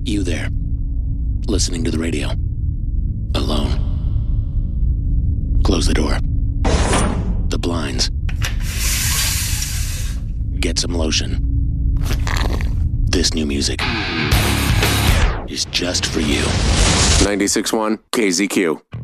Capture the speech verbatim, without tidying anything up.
You there, listening to the radio, alone. Close the door. The blinds. Get some lotion. This new music is just for you. ninety-six point one K Z Q.